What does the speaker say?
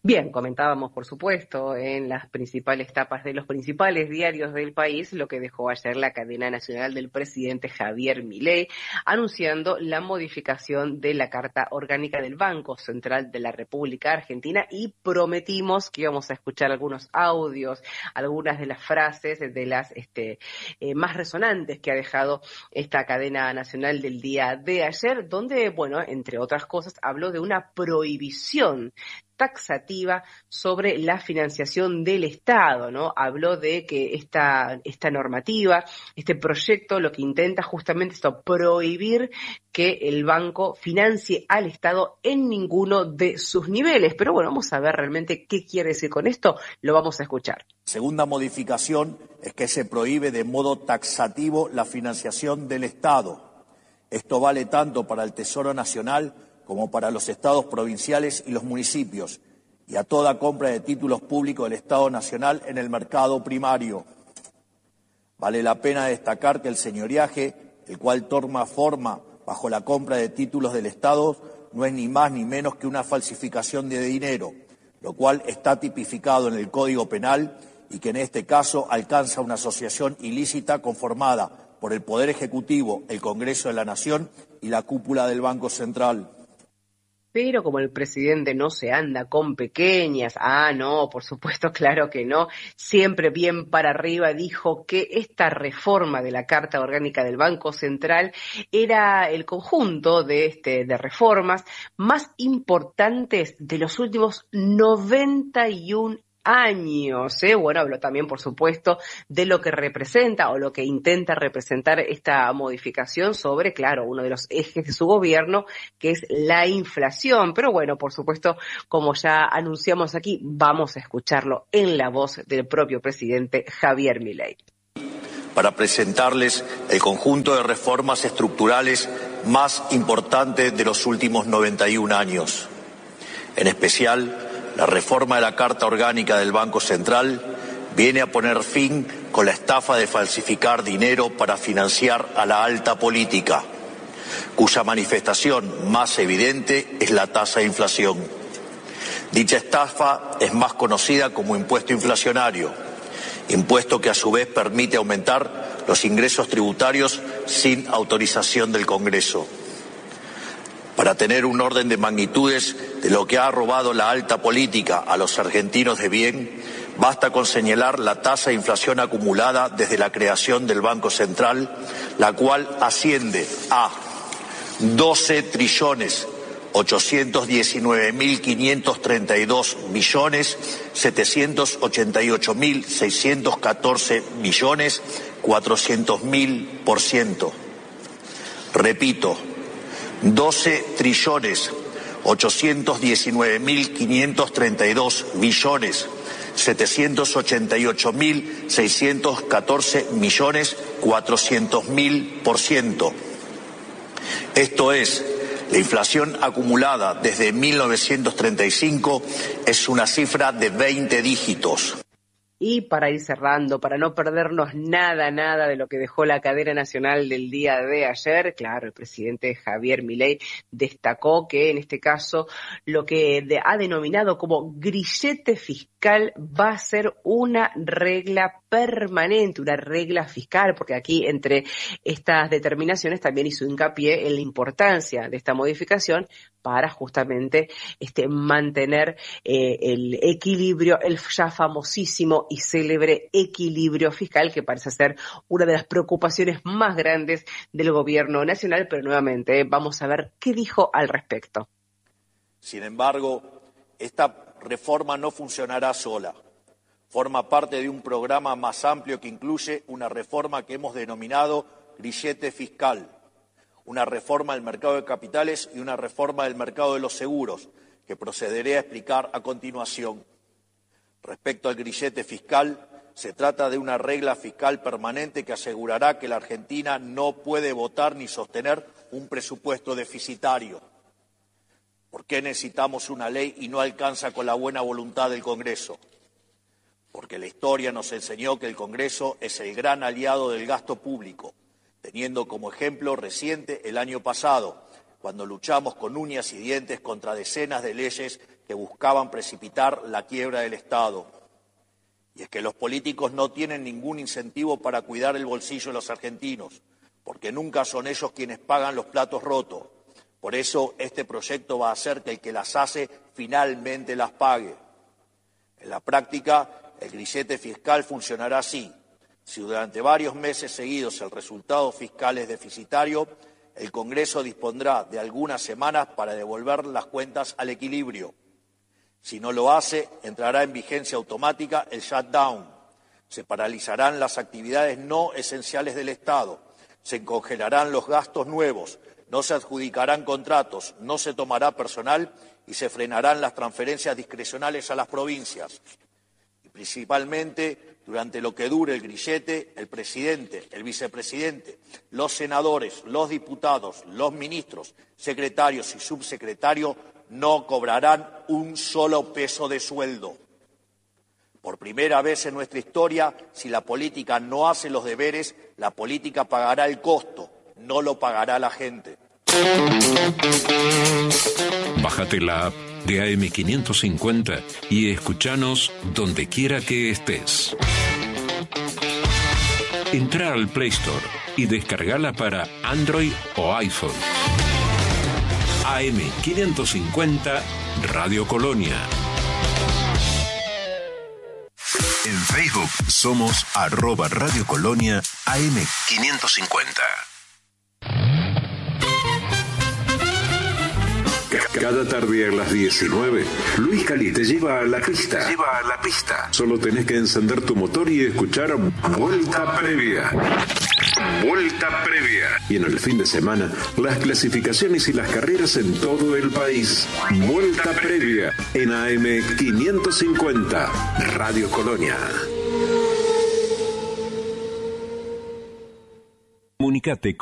Bien, comentábamos, por supuesto, en las principales tapas de los principales diarios del país lo que dejó ayer la cadena nacional del presidente Javier Milei, anunciando la modificación de la Carta Orgánica del Banco Central de la República Argentina, y prometimos que íbamos a escuchar algunos audios, algunas de las frases de las más resonantes que ha dejado esta cadena nacional del día de ayer, donde, bueno, entre otras cosas, habló de una prohibición taxativa sobre la financiación del Estado, ¿no? Habló de que esta normativa, este proyecto, lo que intenta justamente es prohibir que el banco financie al Estado en ninguno de sus niveles. Pero bueno, vamos a ver realmente qué quiere decir con esto, lo vamos a escuchar. Segunda modificación es que se prohíbe de modo taxativo la financiación del Estado. Esto vale tanto para el Tesoro Nacional como para los estados provinciales y los municipios, y a toda compra de títulos públicos del Estado Nacional en el mercado primario. Vale la pena destacar que el señoriaje, el cual toma forma bajo la compra de títulos del Estado, no es ni más ni menos que una falsificación de dinero, lo cual está tipificado en el Código Penal y que en este caso alcanza una asociación ilícita conformada por el Poder Ejecutivo, el Congreso de la Nación y la cúpula del Banco Central. Pero como el presidente no se anda con pequeñas, no, por supuesto, claro que no, siempre bien para arriba, dijo que esta reforma de la Carta Orgánica del Banco Central era el conjunto de reformas más importantes de los últimos 91 años. Bueno, habló también, por supuesto, de lo que representa o lo que intenta representar esta modificación sobre, claro, uno de los ejes de su gobierno, que es la inflación. Pero bueno, por supuesto, como ya anunciamos aquí, vamos a escucharlo en la voz del propio presidente Javier Milei. Para presentarles el conjunto de reformas estructurales más importantes de los últimos 91 años. En especial, la reforma de la Carta Orgánica del Banco Central viene a poner fin con la estafa de falsificar dinero para financiar a la alta política, cuya manifestación más evidente es la tasa de inflación. Dicha estafa es más conocida como impuesto inflacionario, impuesto que a su vez permite aumentar los ingresos tributarios sin autorización del Congreso. Para tener un orden de magnitudes de lo que ha robado la alta política a los argentinos de bien, basta con señalar la tasa de inflación acumulada desde la creación del Banco Central, la cual asciende a 12.819.532.782.614.400.000%. Repito, 12.819.532.782.614.400.000%. Esto es, la inflación acumulada desde 1935 es una cifra de 20 dígitos. Y para ir cerrando, para no perdernos nada de lo que dejó la cadena nacional del día de ayer, claro, el presidente Javier Milei destacó que en este caso lo que ha denominado como grillete fiscal va a ser una regla permanente, una regla fiscal, porque aquí entre estas determinaciones también hizo hincapié en la importancia de esta modificación para justamente mantener el equilibrio, el ya famosísimo y célebre equilibrio fiscal, que parece ser una de las preocupaciones más grandes del gobierno nacional. Pero nuevamente vamos a ver qué dijo al respecto. Sin embargo, esta reforma no funcionará sola. Forma parte de un programa más amplio que incluye una reforma que hemos denominado grillete fiscal, una reforma del mercado de capitales y una reforma del mercado de los seguros, que procederé a explicar a continuación. Respecto al grillete fiscal, se trata de una regla fiscal permanente que asegurará que la Argentina no puede votar ni sostener un presupuesto deficitario. ¿Por qué necesitamos una ley y no alcanza con la buena voluntad del Congreso? Porque la historia nos enseñó que el Congreso es el gran aliado del gasto público, teniendo como ejemplo reciente el año pasado, cuando luchamos con uñas y dientes contra decenas de leyes que buscaban precipitar la quiebra del Estado. Y es que los políticos no tienen ningún incentivo para cuidar el bolsillo de los argentinos, porque nunca son ellos quienes pagan los platos rotos. Por eso este proyecto va a hacer que el que las hace finalmente las pague. En la práctica, el grillete fiscal funcionará así. Si durante varios meses seguidos el resultado fiscal es deficitario, el Congreso dispondrá de algunas semanas para devolver las cuentas al equilibrio. Si no lo hace, entrará en vigencia automática el shutdown. Se paralizarán las actividades no esenciales del Estado, se congelarán los gastos nuevos, no se adjudicarán contratos, no se tomará personal y se frenarán las transferencias discrecionales a las provincias. Y principalmente, durante lo que dure el grillete, el presidente, el vicepresidente, los senadores, los diputados, los ministros, secretarios y subsecretarios no cobrarán un solo peso de sueldo. Por primera vez en nuestra historia, si la política no hace los deberes, la política pagará el costo, no lo pagará la gente. Bájate la app de AM550 y escúchanos donde quiera que estés. Entra al Play Store y descargala para Android o iPhone. AM550 Radio Colonia. En Facebook somos @Radio Colonia AM550. Cada tarde a las 19, Luis Cali te lleva a la pista. Solo tenés que encender tu motor y escuchar Vuelta Previa. Vuelta Previa. Y en el fin de semana, las clasificaciones y las carreras en todo el país. Vuelta Previa en AM550 Radio Colonia. Comunicate